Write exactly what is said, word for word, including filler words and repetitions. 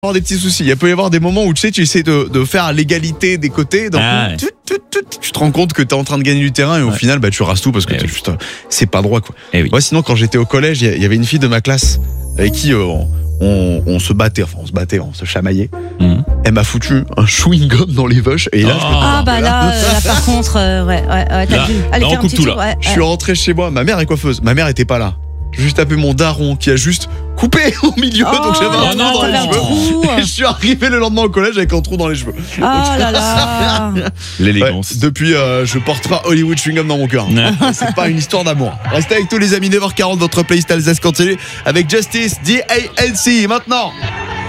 avoir des petits soucis. Il peut y avoir des moments où tu sais, tu essaies de, de faire l'égalité des côtés. Donc, Ah ouais. tu, tu, tu, tu te rends compte que t'es en train de gagner du terrain et au Ouais. final, bah, tu rases tout parce que Eh t'es oui. juste, c'est pas droit, quoi. Eh oui. Moi, sinon, quand j'étais au collège, il y- il y avait une fille de ma classe avec qui euh, on, on, on se battait, enfin, on se battait, on se chamaillait. Mhm. Elle m'a foutu un chewing-gum dans les vaches et là, je me- Ah. Ah bah là, euh, là par contre, euh, ouais, ouais, ouais, t'as Là, dû. là, Allez, on fais un coupe petit tout, tour, là. ouais, je ouais. suis rentré chez moi. Ma mère est coiffeuse. Ma mère était pas là. J'ai juste appelé mon daron qui a juste coupé au milieu, Oh, donc j'avais un Oh trou non, dans les t'avais un cheveux. trou. Et je suis arrivé le lendemain au collège avec un trou dans les cheveux. Oh là là. L'élégance. Ouais, depuis, euh, je porte pas Hollywood Chewing Gum dans mon cœur. Ouais. C'est pas une histoire d'amour. Restez avec tous les amis, neuf heures quarante, votre playlist Alsace Cantelé avec Justice, D A L C. Maintenant.